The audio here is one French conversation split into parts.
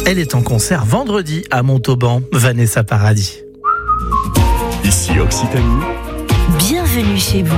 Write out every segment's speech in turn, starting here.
Elle est en concert vendredi à Montauban, Vanessa Paradis. Ici Occitanie. Bienvenue chez vous.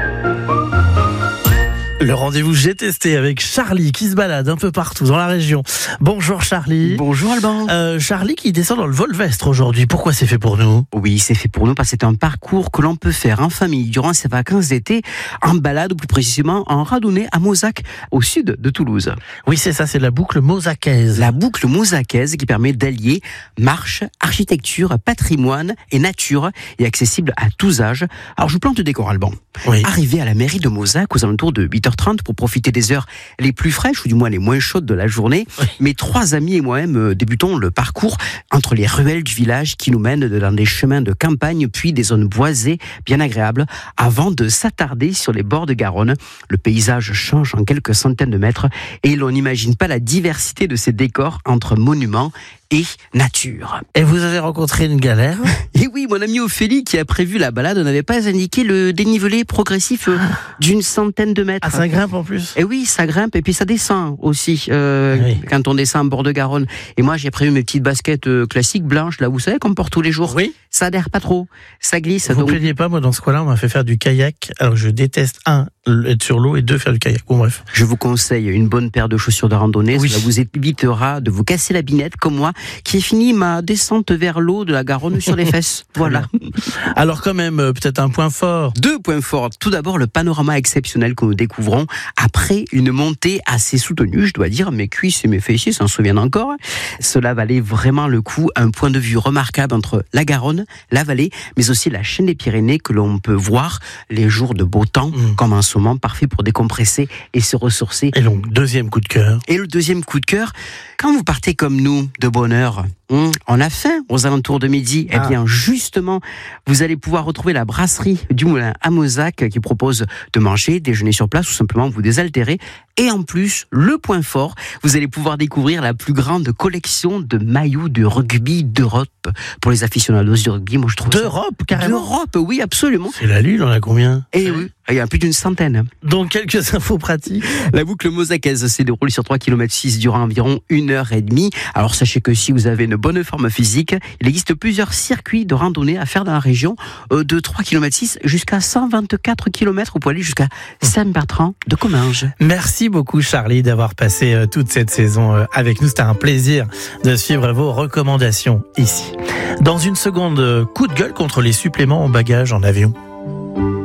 Le rendez-vous j'ai testé avec Charlie qui se balade un peu partout dans la région. Bonjour Charlie. Bonjour Alban. Charlie qui descend dans le Volvestre aujourd'hui. Pourquoi c'est fait pour nous ? Oui, c'est fait pour nous parce que c'est un parcours que l'on peut faire en famille durant ses vacances d'été, en balade ou plus précisément en randonnée à Mozac, au sud de Toulouse. Oui, c'est ça, c'est la boucle mozacaise. La boucle mozacaise qui permet d'allier marche, architecture, patrimoine et nature et accessible à tous âges. Alors je vous plante le décor Alban. Oui. Arrivé à la mairie de Mozac aux alentours de 8h30 pour profiter des heures les plus fraîches ou du moins les moins chaudes de la journée. Oui. Mes 3 amis et moi-même débutons le parcours entre les ruelles du village qui nous mènent dans des chemins de campagne puis des zones boisées bien agréables avant de s'attarder sur les bords de Garonne. Le paysage change en quelques centaines de mètres et l'on n'imagine pas la diversité de ces décors entre monuments et nature. Et vous avez rencontré une galère ? Et oui, mon ami Ophélie qui a prévu la balade n'avait pas indiqué le dénivelé progressif d'une centaine de mètres. Ah, ça grimpe en plus ? Et oui, ça grimpe et puis ça descend aussi Oui. quand on descend en bord de Garonne. Et moi, j'ai prévu mes petites baskets classiques blanches, là, vous savez, qu'on porte tous les jours. Oui. Ça adhère pas trop, ça glisse. Vous donc... plaignez pas, moi dans ce coin-là, on m'a fait faire du kayak. Alors je déteste, 1, être sur l'eau et 2, faire du kayak. Bon bref. Je vous conseille une bonne paire de chaussures de randonnée. Oui. Cela vous évitera de vous casser la binette comme moi, qui ai fini ma descente vers l'eau de la Garonne sur les fesses. Voilà. Alors quand même, peut-être un point fort. 2 points forts. Tout d'abord, le panorama exceptionnel que nous découvrons après une montée assez soutenue, je dois dire. Mes cuisses et mes fessiers s'en souviennent encore. Cela valait vraiment le coup. Un point de vue remarquable entre la Garonne, la vallée, mais aussi la chaîne des Pyrénées que l'on peut voir les jours de beau temps, comme en ce moment, parfait pour décompresser et se ressourcer. Et donc, deuxième coup de cœur. Et le deuxième coup de cœur, quand vous partez comme nous, de bonne heure, on a faim aux alentours de midi, eh bien justement, vous allez pouvoir retrouver la brasserie du Moulin à Mozac qui propose de manger, déjeuner sur place ou simplement vous désaltérer. Et en plus, le point fort, vous allez pouvoir découvrir la plus grande collection de maillots de rugby d'Europe pour les aficionados du rugby. Moi, je trouve D'Europe, carrément. d'Europe, oui, absolument. C'est la Lune, on a combien ? Et oui, il y a plus d'une centaine. Donc, quelques infos pratiques. La boucle mozacaise se déroule sur 3,6 km durant environ 1h30. Alors sachez que si vous avez une bonne forme physique, il existe plusieurs circuits de randonnée à faire dans la région de 3,6 km jusqu'à 124 km. Vous pouvez aller jusqu'à Saint-Bertrand de Comminges. Merci beaucoup Charlie d'avoir passé toute cette saison avec nous. C'était un plaisir de suivre vos recommandations ici. Dans une seconde, coup de gueule contre les suppléments en bagages en avion.